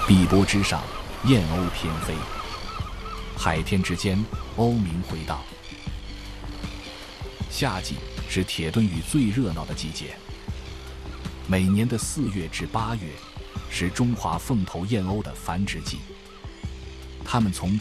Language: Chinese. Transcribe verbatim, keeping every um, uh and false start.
碧波之上，燕鸥翩飞，海天之间，鸥鸣回荡。夏季是铁墩屿最热闹的季节，每年的四月至八月是中华凤头燕鸥的繁殖季。它们从